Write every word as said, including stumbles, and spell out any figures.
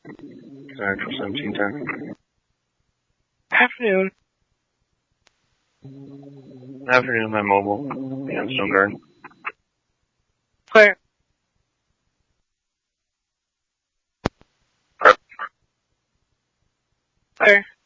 Actual seventeen ten. Afternoon. Afternoon, my mobile. And Stone Garden. Clear. Clear.